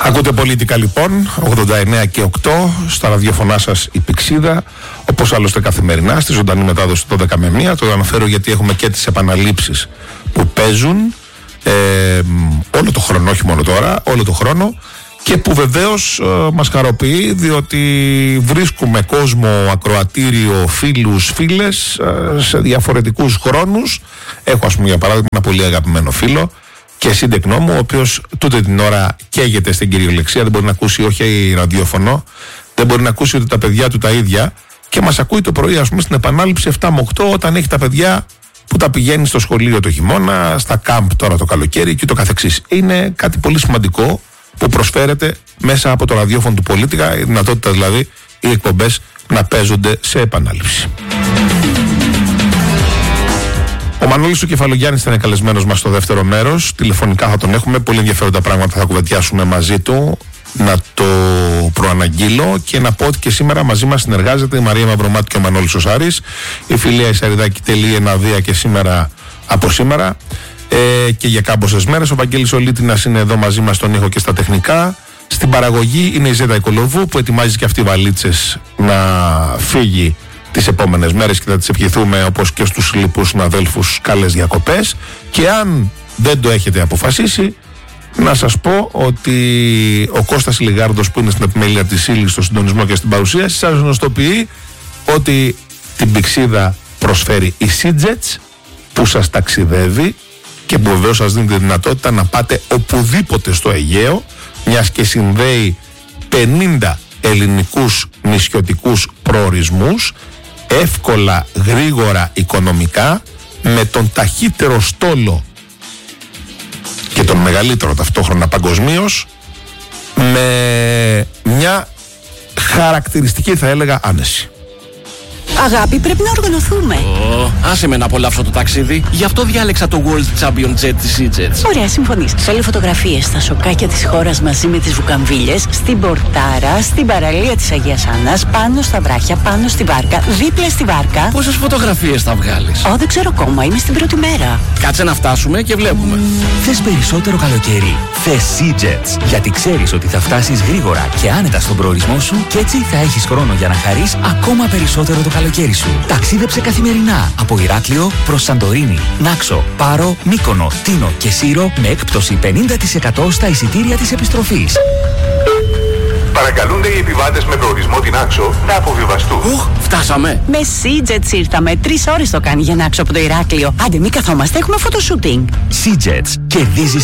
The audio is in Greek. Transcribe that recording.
Ακούτε Πολίτικα λοιπόν, 89 και 8, στα ραδιοφωνά σας η Πηξίδα, όπως άλλωστε καθημερινά, στη ζωντανή μετάδοση του 12 με 1. Το αναφέρω γιατί έχουμε και τις επαναλήψεις που παίζουν όλο το χρόνο, όχι μόνο τώρα, όλο το χρόνο, και που βεβαίως μας χαροποιεί, διότι βρίσκουμε κόσμο, ακροατήριο, φίλους, φίλες σε διαφορετικούς χρόνους. Έχω, ας πούμε, για παράδειγμα, ένα πολύ αγαπημένο φίλο και σύντεκνό μου, ο οποίος τούτε την ώρα καίγεται στην κυριολεξία, δεν μπορεί να ακούσει όχι ραδιόφωνο, δεν μπορεί να ακούσει ούτε τα παιδιά του τα ίδια, και μας ακούει το πρωί, ας πούμε, στην επανάληψη 7 με 8, όταν έχει τα παιδιά που τα πηγαίνει στο σχολείο το χειμώνα, στα κάμπ τώρα το καλοκαίρι και το καθεξής. Είναι κάτι πολύ σημαντικό που προσφέρεται μέσα από το ραδιόφωνο του Πολίτικα, η δυνατότητα δηλαδή οι εκπομπές να παίζονται σε επανάληψη. Ο Μανώλης ο Κεφαλογιάννης ήταν καλεσμένος μας στο δεύτερο μέρος. Τηλεφωνικά θα τον έχουμε. Πολύ ενδιαφέροντα πράγματα θα κουβεντιάσουμε μαζί του. Να το προαναγγείλω και να πω ότι και σήμερα μαζί μας συνεργάζεται η Μαρία Μαυρομάτη και ο Μανώλης ο Σάρης. Η Φιλία Ισαριδάκη τελεί εναδία και σήμερα από σήμερα και για κάμποσες μέρες. Ο Βαγγέλης Ολίτινας είναι εδώ μαζί μας στον ήχο και στα τεχνικά. Στην παραγωγή είναι η Ζέτα Οικολοβού που ετοιμάζει και αυτή βαλίτσες να φύγει τις επόμενες μέρες και θα τις ευχηθούμε, όπως και στους λοιπούς συναδέλφους, καλές διακοπές. Και αν δεν το έχετε αποφασίσει, να σας πω ότι ο Κώστας Λιγάρντος, που είναι στην επιμέλεια της ύλης, στο συντονισμό και στην παρουσίαση, σας γνωστοποιεί ότι την Πηξίδα προσφέρει η Seajets, που σας ταξιδεύει και που βεβαίως σας δίνει τη δυνατότητα να πάτε οπουδήποτε στο Αιγαίο, μιας και συνδέει 50 ελληνικούς νησιωτικούς προορισμούς, εύκολα, γρήγορα, οικονομικά, με τον ταχύτερο στόλο και τον μεγαλύτερο ταυτόχρονα παγκοσμίως, με μια χαρακτηριστική, θα έλεγα, άνεση. Αγάπη, πρέπει να οργανωθούμε. Άσε με να απολαύσω το ταξίδι. Γι' αυτό διάλεξα το World Champion Jet της Seajets. Ωραία, συμφωνείς. Θέλω φωτογραφίες στα σοκάκια της χώρας μαζί με τις βουκαμβίλες, στην Πορτάρα, στην παραλία της Αγίας Άννας, πάνω στα βράχια, πάνω στη βάρκα, δίπλα στη βάρκα. Πόσες φωτογραφίες θα βγάλεις? Δεν ξέρω ακόμα, είμαι στην πρώτη μέρα. Κάτσε να φτάσουμε και βλέπουμε. Θες περισσότερο καλοκαίρι? Θες Seajets, γιατί ξέρεις ότι θα φτάσεις γρήγορα και άνετα στον προορισμό σου και έτσι θα έχεις χρόνο για να χαρείς ακόμα περισσότερο το καλοκαίρι σου. Ταξίδεψε καθημερινά από Ηράκλειο προς Σαντορίνη, Νάξο, Πάρο, Μύκονο, Τίνο και Σύρο με έκπτωση 50% στα εισιτήρια της επιστροφής. Παρακαλούνται οι επιβάτες με προορισμό την Άξο να αποβιβαστούν. Φτάσαμε. Με Seajets ήρθαμε. 3 ώρες το κάνει για να έξω από το Ηράκλειο. Άντε, μην καθόμαστε, έχουμε φωτοσούτινγκ. Seajets, κερδίζεις